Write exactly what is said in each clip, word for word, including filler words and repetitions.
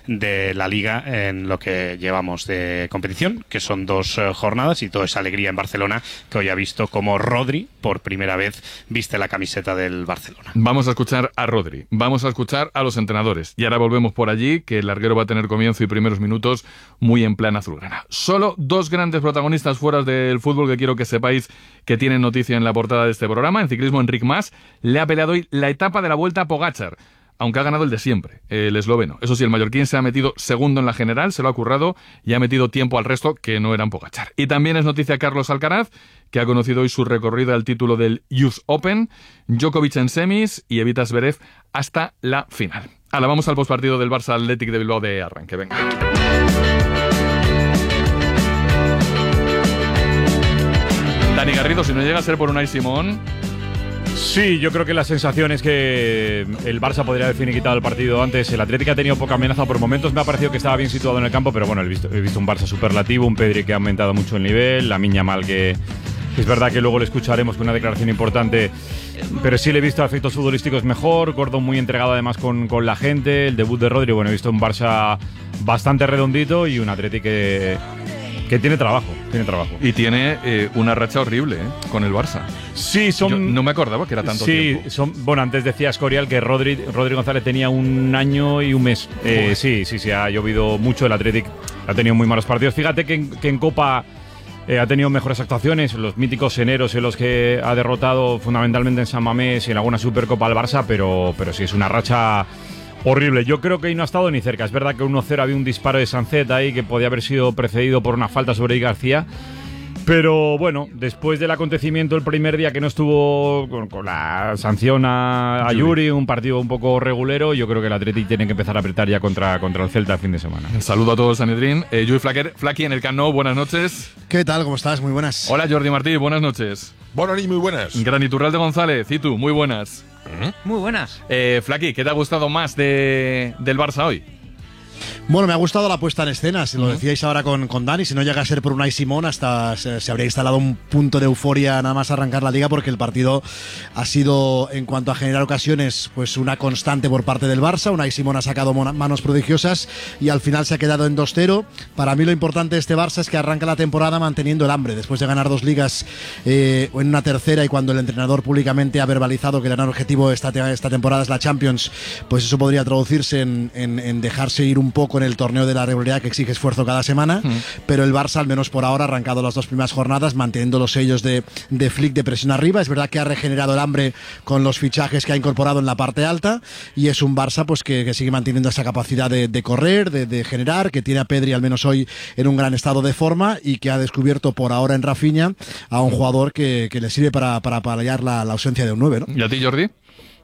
de la Liga en lo que llevamos de competición, que son dos eh, jornadas, y toda esa alegría en Barcelona, que hoy ha visto como Rodri por primera vez viste la camiseta del Barcelona. Vamos a escuchar a Rodri, vamos a escuchar a los entrenadores, y ahora volvemos por allí, que el larguero va a tener comienzo y primeros minutos muy en plan azulgrana. Solo dos grandes protagonistas fuera del fútbol que quiero que sepáis que tienen noticia en la portada de este programa. En ciclismo, Enric Mas le ha peleado hoy la etapa de la Vuelta a Pogačar, aunque ha ganado el de siempre, el esloveno. Eso sí, el mallorquín se ha metido segundo en la general, se lo ha currado y ha metido tiempo al resto que no eran Pogačar. Y también es noticia Carlos Alcaraz, que ha conocido hoy su recorrido al título del U S Open, Djokovic en semis y Evita Zverev hasta la final. Ahora vamos al postpartido del Barça Athletic de Bilbao de arranque, venga. Dani Garrido, si no llega a ser por Unai Simón... Sí, yo creo que la sensación es que el Barça podría haber finiquitado el partido antes. El Atlético ha tenido poca amenaza por momentos. Me ha parecido que estaba bien situado en el campo, pero bueno, he visto, he visto un Barça superlativo, un Pedri que ha aumentado mucho el nivel, Lamine Yamal que es verdad que luego le escucharemos con una declaración importante, pero sí le he visto a efectos futbolísticos mejor. Gordon muy entregado además con, con la gente. El debut de Rodri, bueno, he visto un Barça bastante redondito y un Atlético que... Que tiene trabajo, tiene trabajo. Y tiene eh, una racha horrible ¿eh? con el Barça. Sí, son... Yo no me acordaba que era tanto sí, tiempo. Son, bueno, antes decía Escorial que Rodri, Rodri González tenía un año y un mes. Eh, sí, sí, sí, ha llovido mucho. El Athletic ha tenido muy malos partidos. Fíjate que en, que en Copa eh, ha tenido mejores actuaciones. Los míticos eneros en los que ha derrotado fundamentalmente en San Mamés y en alguna Supercopa al Barça, pero, pero sí, es una racha... horrible. Yo creo que ahí no ha estado ni cerca. Es verdad que uno cero había un disparo de Sancet ahí que podía haber sido precedido por una falta sobre Di García. Pero bueno, después del acontecimiento el primer día que no estuvo con, con la sanción a, a Yuri, un partido un poco regulero, yo creo que el Athletic tiene que empezar a apretar ya contra, contra el Celta el fin de semana. Saludo a todos, Sanedrín. Eh, Yuri Flaquer, Flaqui en el Camp Nou, buenas noches. ¿Qué tal? ¿Cómo estás? Muy buenas. Hola, Jordi Martí, buenas noches. Buenas y muy buenas. Gran Iturralde González, y tú, muy buenas. Muy buenas. Eh, Flaqui, ¿qué te ha gustado más de, del Barça hoy? Bueno, me ha gustado la puesta en escena, si lo decíais ahora con, con Dani, si no llega a ser por Unai Simón, hasta se, se habría instalado un punto de euforia nada más arrancar la liga, porque el partido ha sido, en cuanto a generar ocasiones, pues una constante por parte del Barça. Unai Simón ha sacado manos prodigiosas y al final se ha quedado en dos cero. Para mí lo importante de este Barça es que arranca la temporada manteniendo el hambre, después de ganar dos ligas eh, en una tercera, y cuando el entrenador públicamente ha verbalizado que el gran objetivo esta, esta temporada es la Champions, pues eso podría traducirse en, en, en dejarse ir un poco en el torneo de la regularidad que exige esfuerzo cada semana, mm. pero el Barça, al menos por ahora, ha arrancado las dos primeras jornadas manteniendo los sellos de, de Flick de presión arriba. Es verdad que ha regenerado el hambre con los fichajes que ha incorporado en la parte alta, y es un Barça pues que, que sigue manteniendo esa capacidad de, de correr, de, de generar, que tiene a Pedri al menos hoy en un gran estado de forma, y que ha descubierto por ahora en Rafinha a un jugador que, que le sirve para, para paliar la, la ausencia de un nueve, ¿no? ¿Y a ti, Jordi?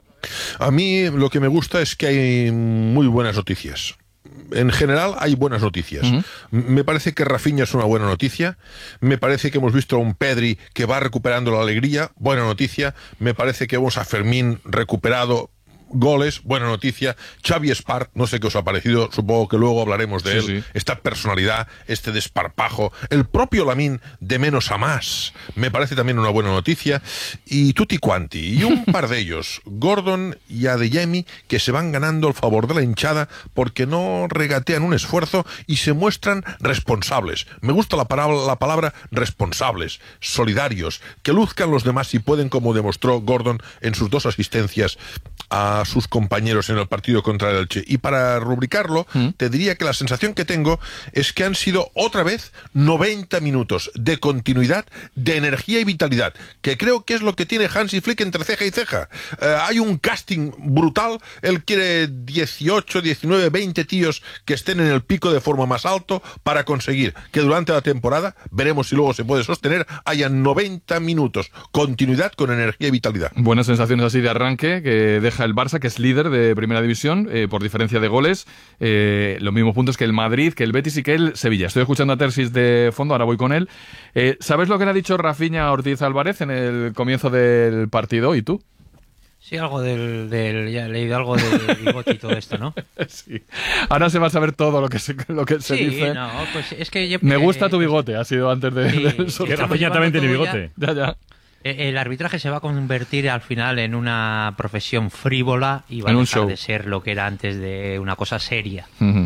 A mí lo que me gusta es que hay muy buenas noticias. En general hay buenas noticias. Uh-huh. Me parece que Rafinha es una buena noticia. Me parece que hemos visto a un Pedri que va recuperando la alegría. Buena noticia. Me parece que vemos a Fermín recuperado goles, buena noticia. Xavi Espart, no sé qué os ha parecido, supongo que luego hablaremos de sí, él. Sí. Esta personalidad, este desparpajo, el propio Lamine de menos a más, me parece también una buena noticia. Y tutti quanti, y un par de ellos, Gordon y Adeyemi, que se van ganando el favor de la hinchada porque no regatean un esfuerzo y se muestran responsables. Me gusta la palabra, la palabra responsables, solidarios, que luzcan los demás si pueden, como demostró Gordon en sus dos asistencias a sus compañeros en el partido contra el Elche. Y para rubricarlo, ¿Mm? te diría que la sensación que tengo es que han sido otra vez noventa minutos de continuidad, de energía y vitalidad, que creo que es lo que tiene Hansi Flick entre ceja y ceja. Eh, hay un casting brutal, él quiere dieciocho, diecinueve, veinte tíos que estén en el pico de forma más alto para conseguir que durante la temporada, veremos si luego se puede sostener, haya noventa minutos, continuidad con energía y vitalidad. Buenas sensaciones así de arranque que deja el Barça, que es líder de Primera División eh, por diferencia de goles, eh, los mismos puntos que el Madrid, que el Betis y que el Sevilla. Estoy escuchando a Tersis de fondo, ahora voy con él. Eh, ¿Sabes lo que le ha dicho Rafinha a Ortiz Álvarez en el comienzo del partido? ¿Y tú? Sí, algo del, del ya he leído algo del bigote y todo esto, ¿no? Sí. Ahora se va a saber todo lo que se, lo que se sí, dice. No, pues es que yo, Me eh, gusta tu bigote, ha sido antes de... Sí, del que Rafinha también tiene bigote. Ya, ya. El arbitraje se va a convertir al final en una profesión frívola y va en a un dejar show. de ser lo que era antes de una cosa seria. Uh-huh.